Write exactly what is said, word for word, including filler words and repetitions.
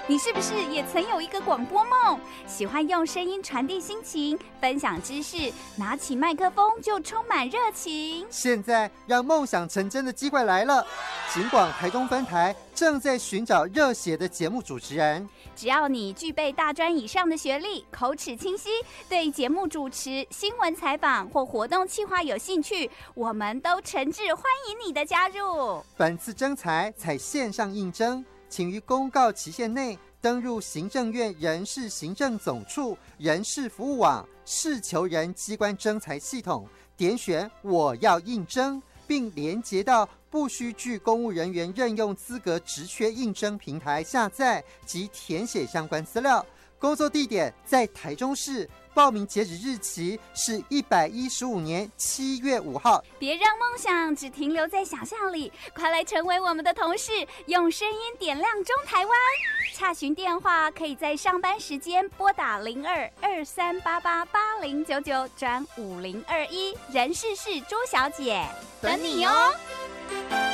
你是不是也曾有一个广播梦？喜欢用声音传递心情，分享知识，拿起麦克风就充满热情。 现在让梦想成真的机会来了，警广台中分台正在寻找热血的节目主持人。 只要你具备大专以上的学历，口齿清晰，对节目主持、新闻采访或活动企划有兴趣，我们都诚挚欢迎你的加入。 本次征才采线上应征，请于公告期限内登入行政院人事行政总处人事服务网事求人机关征才系统，点选我要应征，并连结到不需具公务人员任用资格职缺应征平台下载及填写相关资料。工作地点在台中市，报名截止日期是一百一十五年七月五号。 别让梦想只停留在想象里，快来成为我们的同事，用声音点亮中台湾。洽询电话可以在上班时间拨打零二二三八八八零九九转五零二一，人事室朱小姐等你哦。